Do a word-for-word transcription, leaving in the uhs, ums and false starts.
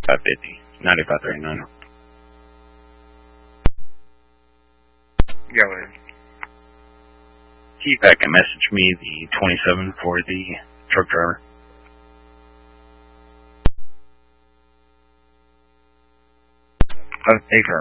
five fifty, ninety-five thirty-nine. Go ahead. Can you back and message me the twenty-seven for the truck driver? Uh, hey,